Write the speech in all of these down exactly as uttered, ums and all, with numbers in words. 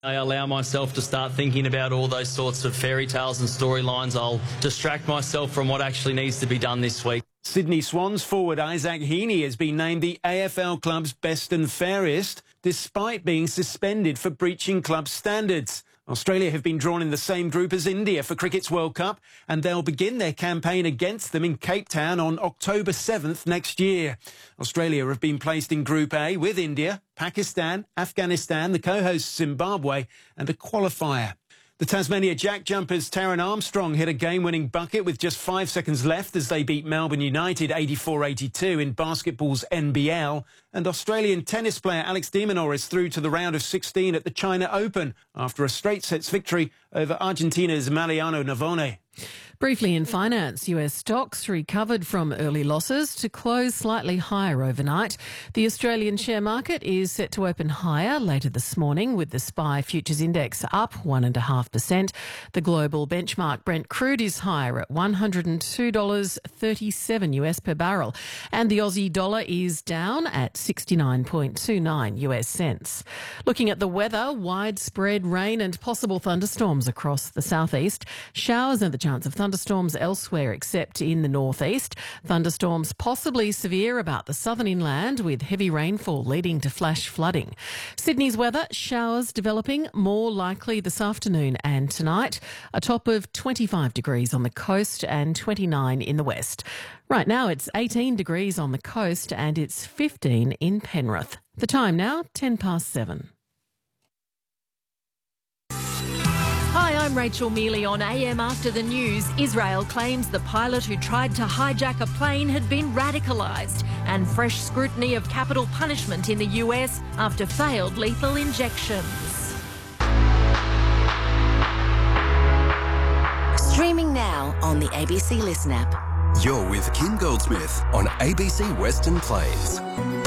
I allow myself to start thinking about all those sorts of fairy tales and storylines. I'll distract myself from what actually needs to be done this week. Sydney Swans forward Isaac Heaney has been named the A F L club's best and fairest, despite being suspended for breaching club standards. Australia have been drawn in the same group as India for Cricket's World Cup, and they'll begin their campaign against them in Cape Town on October seventh next year. Australia have been placed in Group A with India, Pakistan, Afghanistan, the co-host Zimbabwe, and a qualifier. The Tasmania Jack Jumpers' Taran Armstrong hit a game-winning bucket with just five seconds left as they beat Melbourne United eighty-four eighty-two in basketball's N B L. And Australian tennis player Alex de Minaur is through to the round of sixteen at the China Open after a straight sets victory over Argentina's Mariano Navone. Briefly in finance, U S stocks recovered from early losses to close slightly higher overnight. The Australian share market is set to open higher later this morning, with the S P Y Futures Index up one point five percent. The global benchmark Brent crude is higher at one hundred two dollars thirty-seven US per barrel, and the Aussie dollar is down at sixty-nine point two nine US cents. Looking at the weather, widespread rain and possible thunderstorms across the southeast. Showers and the chance of thunderstorms Thunderstorms elsewhere except in the northeast. Thunderstorms possibly severe about the southern inland, with heavy rainfall leading to flash flooding. Sydney's weather, showers developing more likely this afternoon and tonight. A top of twenty-five degrees on the coast and twenty-nine in the west. Right now it's eighteen degrees on the coast and it's fifteen in Penrith. The time now, ten past seven. Hi, I'm Rachel Mealy on A M After the News. Israel claims the pilot who tried to hijack a plane had been radicalised, and fresh scrutiny of capital punishment in the U S after failed lethal injections. Streaming now on the A B C Listen app. You're with Kim Goldsmith on A B C Western Plains.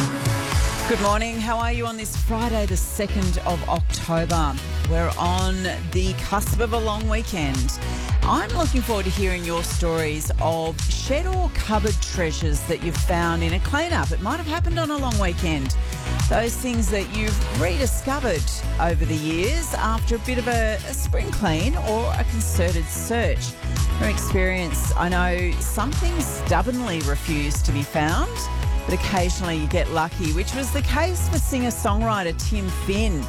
Good morning. How are you on this Friday, the second of October? We're on the cusp of a long weekend. I'm looking forward to hearing your stories of shed or cupboard treasures that you've found in a clean-up. It might have happened on a long weekend. Those things that you've rediscovered over the years after a bit of a, a spring clean or a concerted search. From experience, I know some things stubbornly refuse to be found, but occasionally you get lucky, which was the case for singer-songwriter Tim Finn.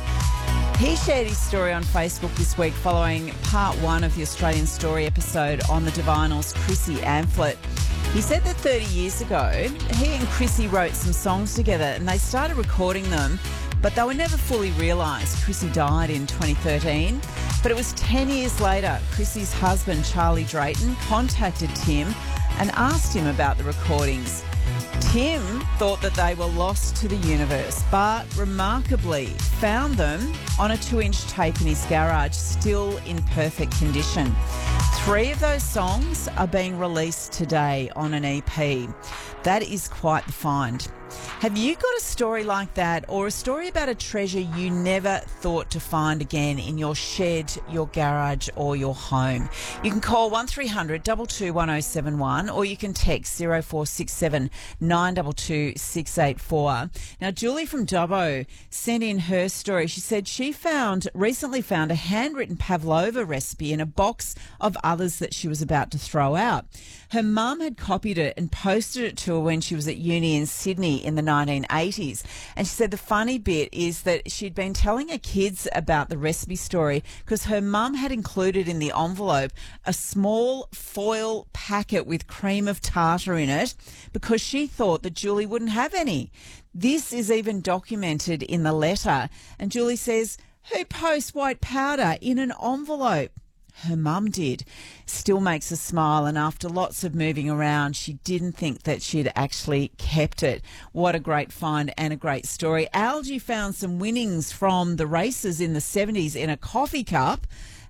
He shared his story on Facebook this week following part one of the Australian Story episode on the Divinals' Chrissy Amphlett. He said that thirty years ago, he and Chrissy wrote some songs together and they started recording them, but they were never fully realised. Chrissy died in twenty thirteen, but it was ten years later, Chrissy's husband, Charlie Drayton, contacted Tim and asked him about the recordings. Tim thought that they were lost to the universe, but remarkably found them on a two-inch tape in his garage, still in perfect condition. Three of those songs are being released today on an E P. That is quite the find. Have you got a story like that, or a story about a treasure you never thought to find again in your shed, your garage or your home? You can call one three hundred two two one oh seven one, or you can text zero four six seven nine two two six eight four. Now, Julie from Dubbo sent in her story. She said she found recently found a handwritten pavlova recipe in a box of others that she was about to throw out. Her mum had copied it and posted it to her when she was at uni in Sydney in the nineteen eighties. And she said the funny bit is that she'd been telling her kids about the recipe story because her mum had included in the envelope a small foil packet with cream of tartar in it because she thought that Julie wouldn't have any. This is even documented in the letter. And Julie says, "Who posts white powder in an envelope?" Her mum did. Still makes her smile, and after lots of moving around, she didn't think that she'd actually kept it. What a great find and a great story. Algie found some winnings from the races in the seventies in a coffee cup,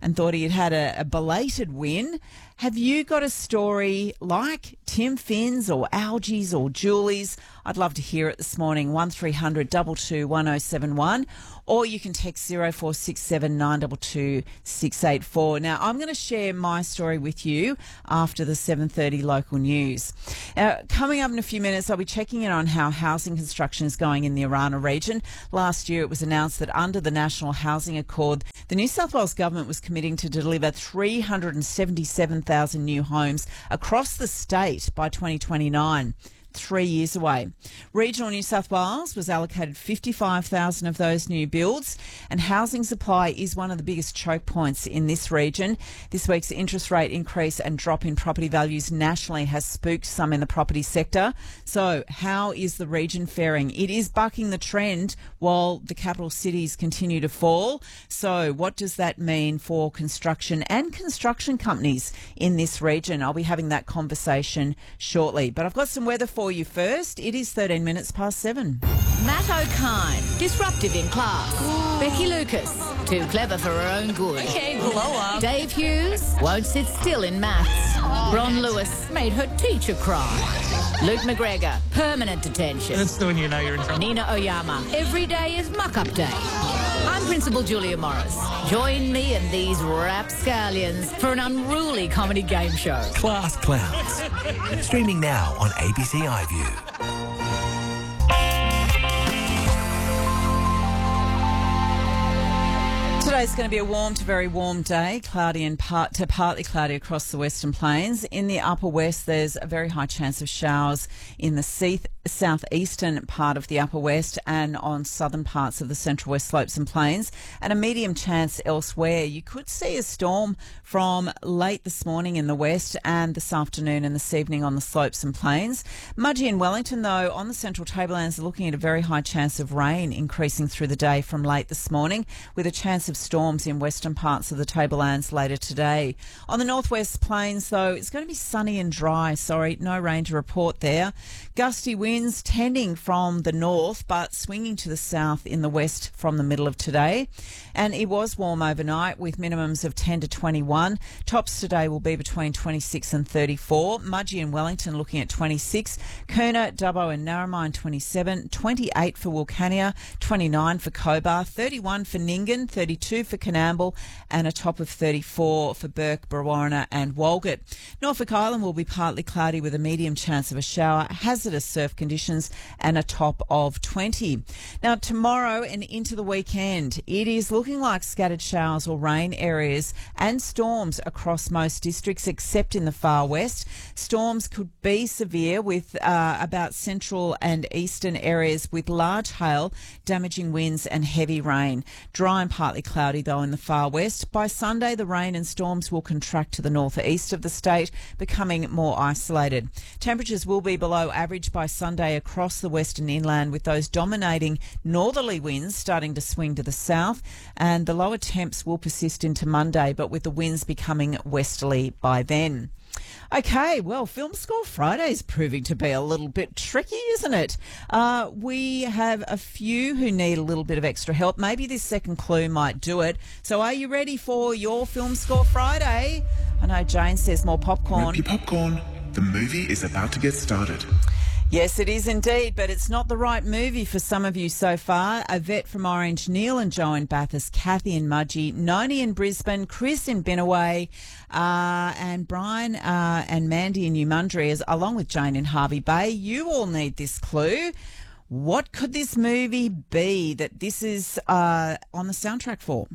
and thought he had had a, a belated win. Have you got a story like Tim Finn's or Algie's or Julie's? I'd love to hear it this morning. one three hundred two two one oh seven one, or you can text zero four six seven nine two two six eight four. Now, I'm going to share my story with you after the seven thirty local news. Now, coming up in a few minutes, I'll be checking in on how housing construction is going in the Orana region. Last year, it was announced that under the National Housing Accord, the New South Wales government was committing to deliver three hundred seventy-seven thousand new homes across the state by twenty twenty-nine. Three years away. Regional New South Wales was allocated fifty-five thousand of those new builds, and housing supply is one of the biggest choke points in this region. This week's interest rate increase and drop in property values nationally has spooked some in the property sector. So how is the region faring? It is bucking the trend while the capital cities continue to fall. So what does that mean for construction and construction companies in this region? I'll be having that conversation shortly. But I've got some weather for you first. It is thirteen minutes past seven. Matt O'Kine, disruptive in class. Ooh. Becky Lucas, too clever for her own good. Okay, blow up. Dave Hughes, won't sit still in maths. Oh. Ron Lewis made her teacher cry. Luke McGregor, permanent detention. That's when you know you're in trouble. Nina Oyama, every day is muck-up day. I'm Principal Julia Morris. Join me and these rapscallions for an unruly comedy game show. Class Clowns. Streaming now on A B C iView. Today's going to be a warm to very warm day, cloudy and part to partly cloudy across the Western Plains. In the upper west, there's a very high chance of showers in the seath- southeastern part of the upper west and on southern parts of the central west slopes and plains, and a medium chance elsewhere. You could see a storm from late this morning in the west and this afternoon and this evening on the slopes and plains. Mudgee and Wellington, though, on the central tablelands are looking at a very high chance of rain increasing through the day from late this morning, with a chance of storms in western parts of the tablelands later today. On the northwest plains, though, it's going to be sunny and dry. Sorry, no rain to report there. Gusty winds tending from the north but swinging to the south in the west from the middle of today. And it was warm overnight with minimums of ten to twenty-one. Tops today will be between twenty-six and thirty-four. Mudgee and Wellington looking at twenty-six. Coonah, Dubbo and Narromine twenty-seven. twenty-eight for Wilcannia. twenty-nine for Cobar. thirty-one for Nyngan. thirty-two for Coonamble, and a top of thirty-four for Burke, Brewarrina and Walgett. Norfolk Island will be partly cloudy with a medium chance of a shower, hazardous surf conditions and a top of twenty. Now tomorrow and into the weekend, it is looking like scattered showers or rain areas and storms across most districts except in the far west. Storms could be severe with uh, about central and eastern areas with large hail, damaging winds and heavy rain. Dry and partly cloudy though in the far west. By Sunday, the rain and storms will contract to the northeast of the state, becoming more isolated. Temperatures will be below average by Sunday across the western inland, with those dominating northerly winds starting to swing to the south, and the lower temps will persist into Monday, but with the winds becoming westerly by then. Okay, well, Film Score Friday is proving to be a little bit tricky, isn't it? Uh, we have a few who need a little bit of extra help. Maybe this second clue might do it. So are you ready for your Film Score Friday? I know Jane says more popcorn. Grab your popcorn. The movie is about to get started. Yes, it is indeed, but it's not the right movie for some of you so far. Yvette from Orange, Neil and Joe in Bathurst, Kathy in Mudgee, Noni in Brisbane, Chris in Binnaway, uh, and Brian uh, and Mandy in New Mundry, along with Jane in Harvey Bay. You all need this clue. What could this movie be that this is uh, on the soundtrack for?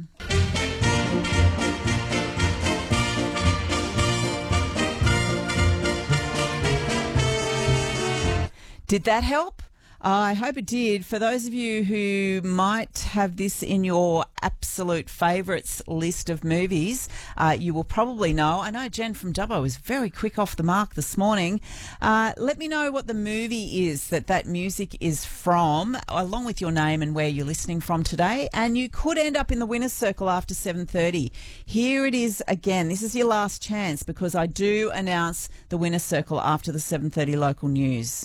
Did that help? I hope it did. For those of you who might have this in your absolute favourites list of movies, uh, you will probably know. I know Jen from Dubbo was very quick off the mark this morning. Uh, let me know what the movie is that that music is from, along with your name and where you're listening from today. And you could end up in the winner's circle after seven thirty. Here it is again. This is your last chance because I do announce the winner's circle after the seven thirty local news.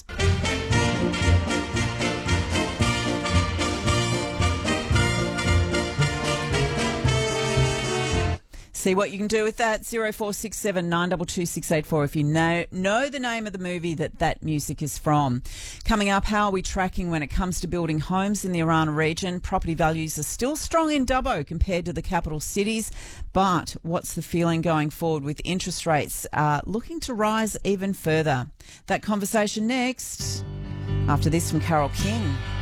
See what you can do with that. zero four six seven nine two two six eight four if you know, know the name of the movie that that music is from. Coming up, how are we tracking when it comes to building homes in the Orana region? Property values are still strong in Dubbo compared to the capital cities, but what's the feeling going forward with interest rates uh, looking to rise even further? That conversation next, after this from Carole King.